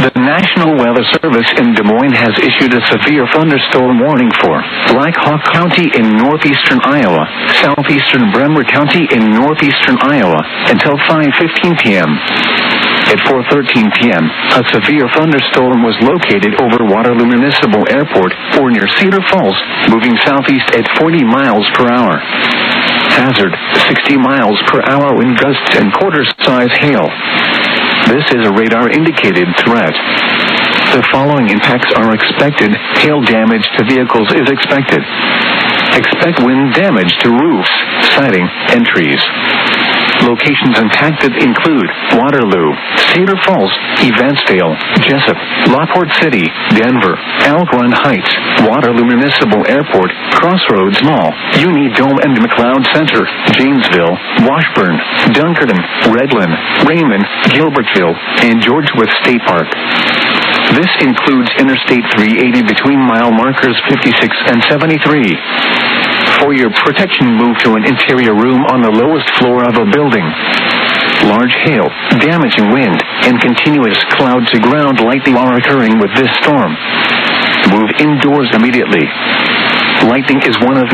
The National Weather Service in Des Moines has issued a severe thunderstorm warning for Black Hawk County in northeastern Iowa, southeastern Bremer County in northeastern Iowa, until 5:15 p.m. At 4:13 p.m., a severe thunderstorm was located over Waterloo Municipal Airport or near Cedar Falls, moving southeast at 40 miles per hour. Hazard, 60 miles per hour wind gusts and quarter-size hail. This is a radar-indicated threat. The following impacts are expected. Hail damage to vehicles is expected. Expect wind damage to roofs, siding, and trees. Locations impacted include Waterloo, Cedar Falls, Evansdale, Jessup, LaPorte City, Denver, Elk Run Heights, Waterloo Municipal Airport, Crossroads Mall, Unidome and McLeod Center, Janesville, Washburn, Dunkerton, Redland, Raymond, Gilbertville, and George Wythe State Park. This includes Interstate 380 between mile markers 56 and 73. For your protection, move to an interior room on the lowest floor of a building. Large hail, damaging wind, and continuous cloud-to-ground lightning are occurring with this storm. Move indoors immediately. Lightning is one of